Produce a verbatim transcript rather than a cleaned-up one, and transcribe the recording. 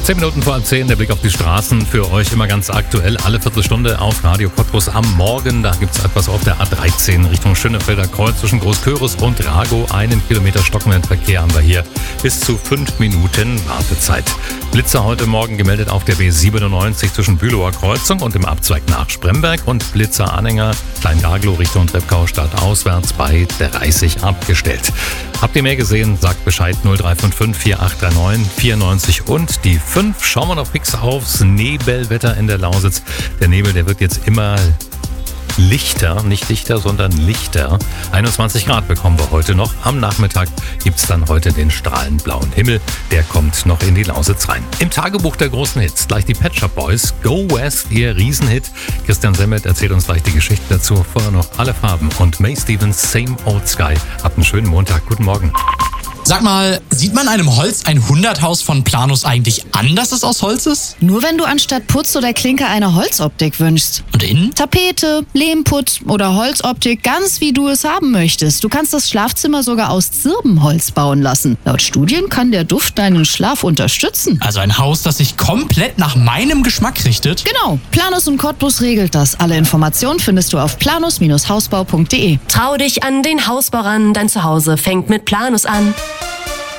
Zehn Minuten vor halb zehn, der Blick auf die Straßen für euch immer ganz aktuell. Alle Viertelstunde auf Radio Cottbus am Morgen. Da gibt es etwas auf der A dreizehn Richtung Schönefelder Kreuz zwischen Großköris und Rago. Einen Kilometer stockenden Verkehr haben wir hier. Bis zu fünf Minuten Wartezeit. Blitzer heute Morgen gemeldet auf der B siebenundneunzig zwischen Bülower Kreuzung und dem Abzweig nach Spremberg. Und Blitzer-Anhänger Klein-Gaglow Richtung Treppkau stadtauswärts bei dreißig abgestellt. Habt ihr mehr gesehen? Sagt Bescheid null drei fünf fünf vier acht drei neun vier neun und die fünf. Schauen wir noch fix aufs Nebelwetter in der Lausitz. Der Nebel, der wird jetzt immer lichter, nicht dichter, sondern lichter. einundzwanzig Grad bekommen wir heute noch. Am Nachmittag gibt es dann heute den strahlend blauen Himmel. Der kommt noch in die Lausitz rein. Im Tagebuch der großen Hits gleich die Pet Shop Boys. Go West, ihr Riesenhit. Christian Semmet erzählt uns gleich die Geschichte dazu. Vorher noch Alle Farben und May Stevens Same Old Sky. Habt einen schönen Montag. Guten Morgen. Sag mal, sieht man einem Holz ein Hunderthaus von Planus eigentlich an, dass es aus Holz ist? Nur wenn du anstatt Putz oder Klinker eine Holzoptik wünschst. Und innen? Tapete, Lehmputz oder Holzoptik, ganz wie du es haben möchtest. Du kannst das Schlafzimmer sogar aus Zirbenholz bauen lassen. Laut Studien kann der Duft deinen Schlaf unterstützen. Also ein Haus, das sich komplett nach meinem Geschmack richtet? Genau, Planus und Cottbus regelt das. Alle Informationen findest du auf planus Bindestrich hausbau punkt de. Trau dich an den Hausbau ran, dein Zuhause fängt mit Planus an.